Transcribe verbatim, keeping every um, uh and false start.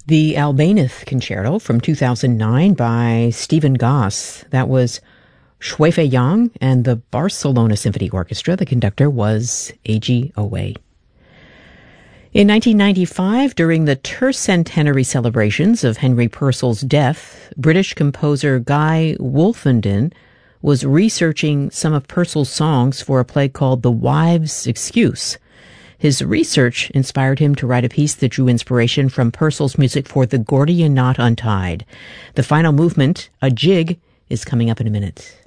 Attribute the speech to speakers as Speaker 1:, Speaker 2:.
Speaker 1: The Albéniz Concerto from two thousand nine by Stephen Goss. That was Shui Fei Yang and the Barcelona Symphony Orchestra. The conductor was Eiji Oe. In nineteen ninety-five, during the tercentenary celebrations of Henry Purcell's death, British composer Guy Wolfenden was researching some of Purcell's songs for a play called The Wives' Excuse. His research inspired him to write a piece that drew inspiration from Purcell's music for The Gordian Knot Untied. The final movement, a jig, is coming up in a minute.